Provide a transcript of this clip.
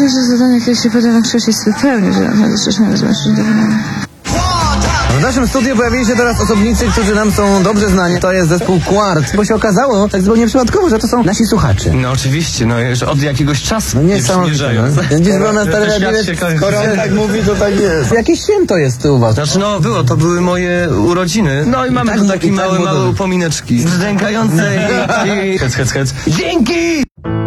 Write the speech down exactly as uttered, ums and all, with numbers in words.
że zadanie, które się pada na kształcie jest zupełnie, że naprawdę coś nie rozumiem, że W naszym studiu pojawili się teraz osobnicy, którzy nam są dobrze znani. To jest zespół Quart, bo się okazało, tak zupełnie przypadkowo, że to są nasi słuchacze. No oczywiście, no już od jakiegoś czasu No niesamowite, no. Dziś było na stare Skoro on tak mówi, to tak jest. Jakie święto jest u was? Znaczy no było, to były moje urodziny. No i mamy tak, tu takie i tak małe, było małe dobrze. upomineczki. Brzdękające i... i... Hec, hec, hec. Dzięki!